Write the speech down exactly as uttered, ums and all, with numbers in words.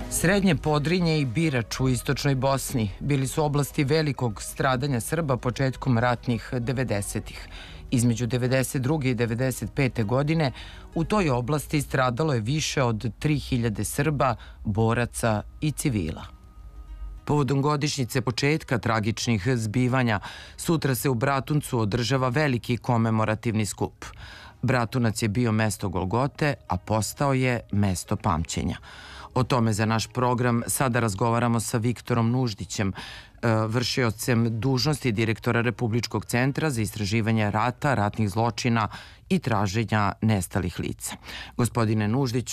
Srednje Podrinje i Birač u istočnoj Bosni bili su oblasti velikog stradanja Srba početkom ratnih devedesetih. Između devedeset druge i devedeset pete godine u toj oblasti stradalo je više od tri hiljade Srba, boraca i civila. Povodom godišnjice početka tragičnih zbivanja, sutra se u Bratuncu održava veliki komemorativni skup. Bratunac je bio mesto Golgote, a postao je mesto pamćenja. O tome za naš program sada razgovaramo sa Viktorom Nuždićem, vršiocem dužnosti direktora Republičkog centra za istraživanje rata, ratnih zločina i traženja nestalih lica. Gospodine Nuždiću,